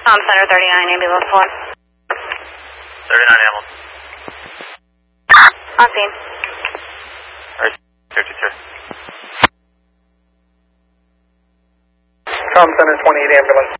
Com Center 39, ambulance 4. 39 ambulance. On scene. Alright, 52. Com Center 28 ambulance.